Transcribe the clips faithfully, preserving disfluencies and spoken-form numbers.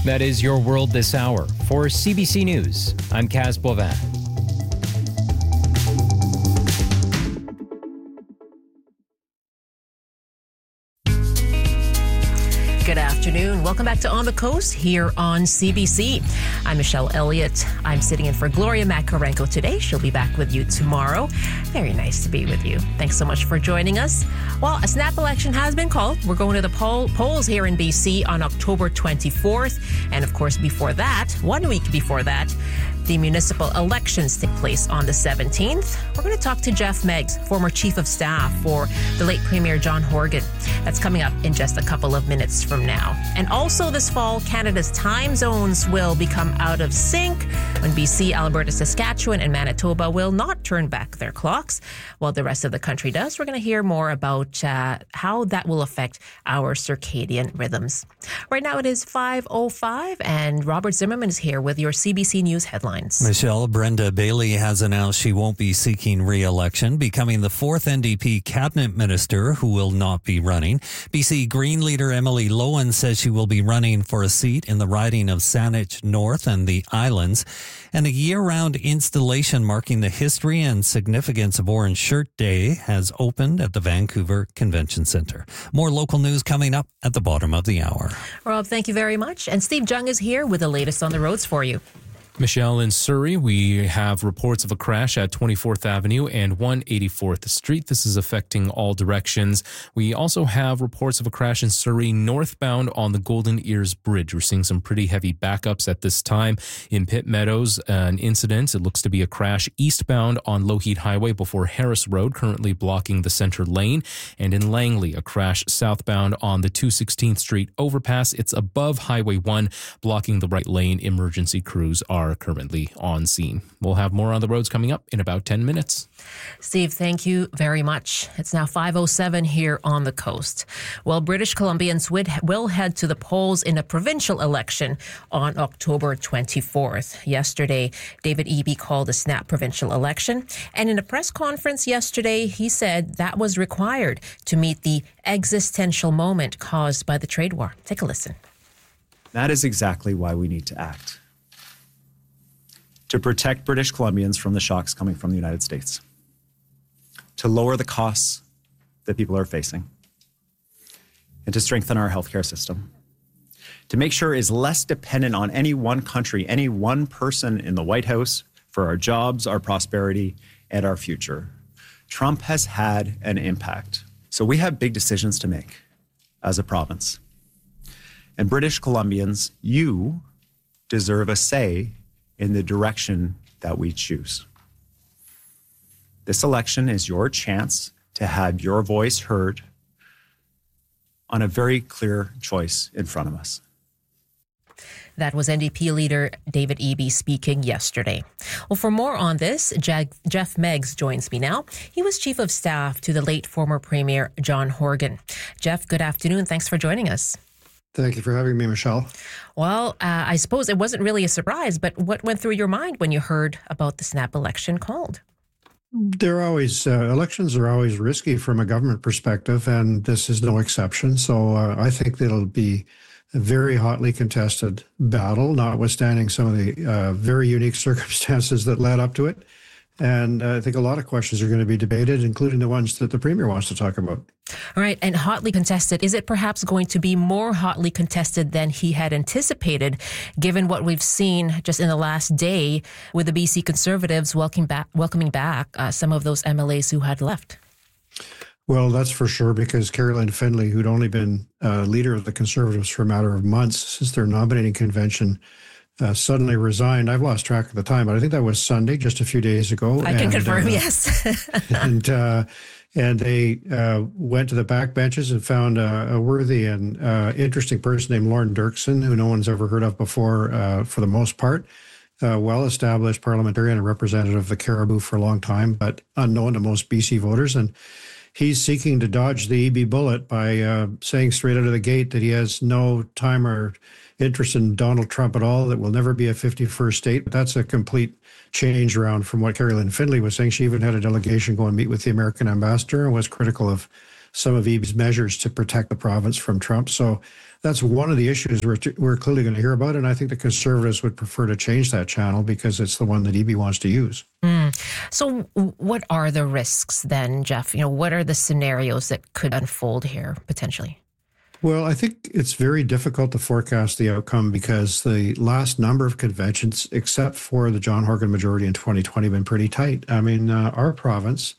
That is your world this hour. For C B C News, I'm Kaz Boivin. Good afternoon. Welcome back to On the Coast here on C B C. I'm Michelle Elliott. I'm sitting in for Gloria Makarenko today. She'll be back with you tomorrow. Very nice to be with you. Thanks so much for joining us. Well, a snap election has been called. We're going to the poll, polls here in B C on October twenty-fourth. And of course, before that, one week before that, the municipal elections take place on the seventeenth. We're going to talk to Jeff Meggs, former chief of staff for the late Premier John Horgan. That's coming up in just a couple of minutes from now. And also this fall, Canada's time zones will become out of sync when B C, Alberta, Saskatchewan, and Manitoba will not turn back their clocks while the rest of the country does. We're going to hear more about uh, how that will affect our circadian rhythms. Right now it is five oh five, and Robert Zimmerman is here with your C B C News headlines. Michelle, Brenda Bailey has announced she won't be seeking re-election, becoming the fourth N D P cabinet minister who will not be running. B C Green leader Emily Lowen says she will be running for a seat in the riding of Saanich North and the Islands. And a year-round installation marking the history and significance of Orange Shirt Day has opened at the Vancouver Convention Centre. More local news coming up at the bottom of the hour. Rob, thank you very much. And Steve Jung is here with the latest on the roads for you. Michelle, in Surrey, we have reports of a crash at twenty-fourth Avenue and one hundred eighty-fourth Street. This is affecting all directions. We also have reports of a crash in Surrey northbound on the Golden Ears Bridge. We're seeing some pretty heavy backups at this time. In Pitt Meadows, an incident. It looks to be a crash eastbound on Lougheed Highway before Harris Road, currently blocking the center lane. And in Langley, a crash southbound on the two hundred sixteenth Street overpass. It's above Highway one, blocking the right lane. Emergency crews are currently on scene. We'll have more on the roads coming up in about ten minutes. Steve, thank you very much. It's now five oh seven here on the coast. Well, British Columbians will head to the polls in a provincial election on October twenty-fourth. Yesterday, David Eby called a snap provincial election, and in a press conference yesterday, he said that was required to meet the existential moment caused by the trade war. Take a listen. That is exactly why we need to act. To protect British Columbians from the shocks coming from the United States, to lower the costs that people are facing, and to strengthen our healthcare system, to make sure it is less dependent on any one country, any one person in the White House for our jobs, our prosperity, and our future. Trump has had an impact. So we have big decisions to make as a province. And British Columbians, you deserve a say in the direction that we choose. This election is your chance to have your voice heard on a very clear choice in front of us. That was N D P leader David Eby speaking yesterday. Well, for more on this, Jeff Meggs joins me now. He was chief of staff to the late former Premier John Horgan. Jeff, good afternoon. Thanks for joining us. Thank you for having me, Michelle. Well, uh, I suppose it wasn't really a surprise, but what went through your mind when you heard about the snap election called? They're always, uh, elections are always risky from a government perspective, and this is no exception. So uh, I think it'll be a very hotly contested battle, notwithstanding some of the uh, very unique circumstances that led up to it. And uh, I think a lot of questions are going to be debated, including the ones that the Premier wants to talk about. All right. And hotly contested, is it perhaps going to be more hotly contested than he had anticipated, given what we've seen just in the last day with the B C Conservatives welcoming back, welcoming back uh, some of those M L As who had left? Well, that's for sure, because Caroline Findlay, who'd only been uh, leader of the Conservatives for a matter of months since their nominating convention, Uh, suddenly resigned. I've lost track of the time, but I think that was Sunday, just a few days ago. I can and, confirm, uh, yes. and uh, and they uh, went to the back benches and found a, a worthy and uh, interesting person named Lauren Dirksen, who no one's ever heard of before, uh, for the most part. Uh, well-established parliamentarian and representative of the Caribou for a long time, but unknown to most B C voters. And he's seeking to dodge the Eby bullet by uh, saying straight out of the gate that he has no time or interest in Donald Trump at all, that will never be a fifty-first state. But that's a complete change around from what Caroline Findlay was saying. She even had a delegation go and meet with the American ambassador and was critical of some of Eby's measures to protect the province from Trump. So that's one of the issues we're, we're clearly going to hear about. And I think the Conservatives would prefer to change that channel because it's the one that Eby wants to use. Mm. So what are the risks then, Jeff? You know, what are the scenarios that could unfold here potentially? Well, I think it's very difficult to forecast the outcome because the last number of conventions, except for the John Horgan majority in twenty twenty, have been pretty tight. I mean, uh, our province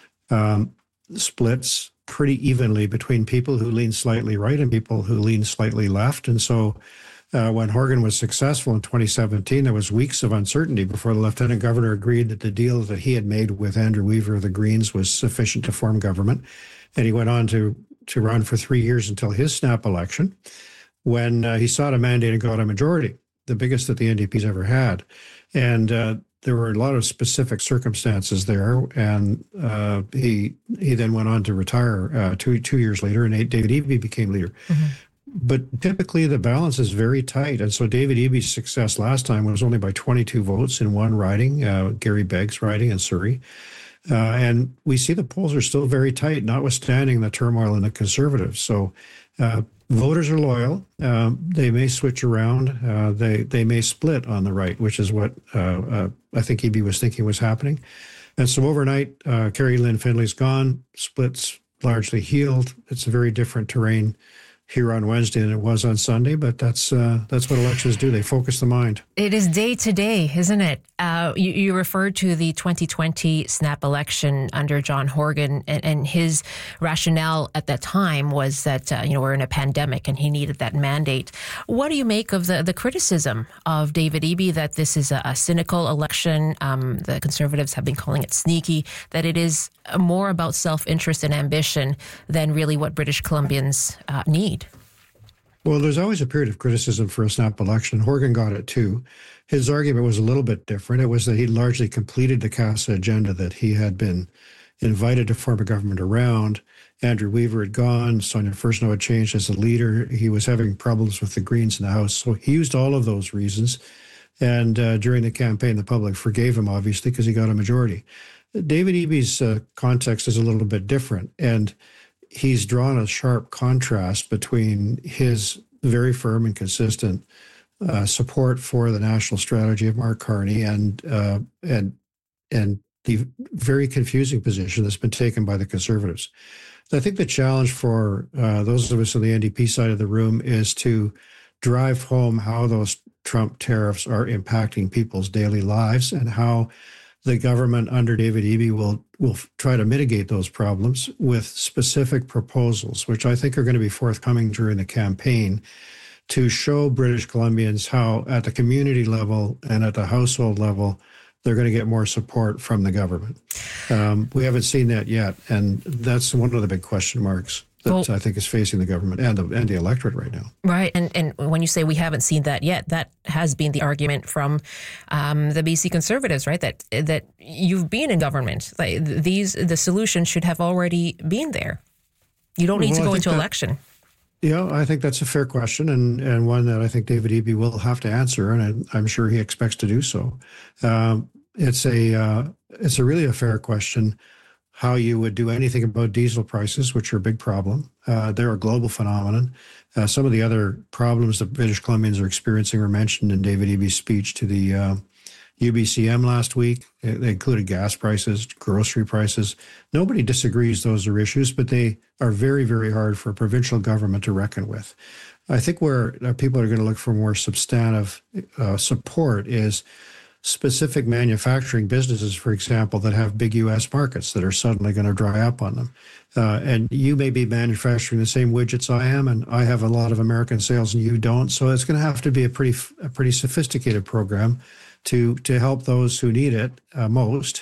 um, splits pretty evenly between people who lean slightly right and people who lean slightly left. And so uh, when Horgan was successful in twenty seventeen, there was weeks of uncertainty before the Lieutenant Governor agreed that the deal that he had made with Andrew Weaver of the Greens was sufficient to form government. And he went on to to run for three years until his snap election, when uh, he sought a mandate and got a majority, the biggest that the N D P's ever had. And uh, there were a lot of specific circumstances there. And uh, he he then went on to retire uh, two two years later, and David Eby became leader. Mm-hmm. But typically the balance is very tight. And so David Eby's success last time was only by twenty-two votes in one riding, uh, Gary Begg's riding in Surrey. Uh, and we see the polls are still very tight, notwithstanding the turmoil in the Conservatives. So uh, voters are loyal. Uh, they may switch around. Uh, they they may split on the right, which is what uh, uh, I think Eby was thinking was happening. And so overnight, uh, Carrie Lynn Findlay's gone. Splits largely healed. It's a very different terrain here on Wednesday than it was on Sunday, but that's uh, that's what elections do. They focus the mind. It is day to day, isn't it? Uh, you, you referred to the twenty twenty snap election under John Horgan, and, and his rationale at that time was that uh, you know we're in a pandemic and he needed that mandate. What do you make of the, the criticism of David Eby that this is a, a cynical election? Um, the Conservatives have been calling it sneaky, that it is more about self-interest and ambition than really what British Columbians uh, need. Well, there's always a period of criticism for a snap election. Horgan got it too. His argument was a little bit different. It was that he'd largely completed the CASA agenda that he had been invited to form a government around. Andrew Weaver had gone. Sonia Furstenau had changed as a leader. He was having problems with the Greens in the House. So he used all of those reasons. And uh, during the campaign, the public forgave him, obviously, because he got a majority. David Eby's uh, context is a little bit different. And he's drawn a sharp contrast between his very firm and consistent uh, support for the national strategy of Mark Carney and uh, and and the very confusing position that's been taken by the Conservatives. I think the challenge for uh, those of us on the N D P side of the room is to drive home how those Trump tariffs are impacting people's daily lives and how the government under David Eby will will try to mitigate those problems with specific proposals, which I think are going to be forthcoming during the campaign, to show British Columbians how at the community level and at the household level, they're going to get more support from the government. Um, we haven't seen that yet, and that's one of the big question marks that well, I think is facing the government and the, and the electorate right now. Right. And and when you say we haven't seen that yet, that has been the argument from um, the B C Conservatives, right? That that you've been in government. Like these, the solution should have already been there. You don't need well, to go into that, election. Yeah, I think that's a fair question, and, and one that I think David Eby will have to answer, and I, I'm sure he expects to do so. Um, it's a uh, it's a really a fair question. How you would do anything about diesel prices, which are a big problem. Uh, they're a global phenomenon. Uh, some of the other problems that British Columbians are experiencing are mentioned in David Eby's speech to the uh, U B C M last week. They included gas prices, grocery prices. Nobody disagrees those are issues, but they are very, very hard for a provincial government to reckon with. I think where people are going to look for more substantive uh, support is specific manufacturing businesses, for example, that have big U S markets that are suddenly going to dry up on them. Uh, and you may be manufacturing the same widgets I am, and I have a lot of American sales and you don't. So it's going to have to be a pretty a pretty sophisticated program to to help those who need it uh, most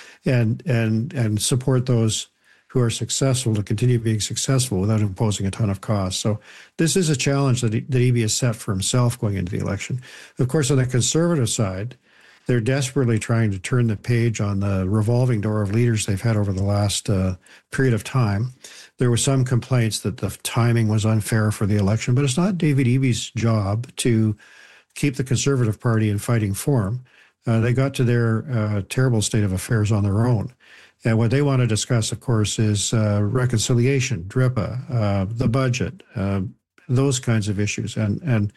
and and and support those who are successful to continue being successful without imposing a ton of costs. So this is a challenge that, that Eby has set for himself going into the election. Of course, on the Conservative side, they're desperately trying to turn the page on the revolving door of leaders they've had over the last uh, period of time. There were some complaints that the timing was unfair for the election, but it's not David Eby's job to keep the Conservative Party in fighting form. Uh, they got to their uh, terrible state of affairs on their own. And what they want to discuss, of course, is uh, reconciliation, D R I P A, uh, the budget, uh, those kinds of issues. And and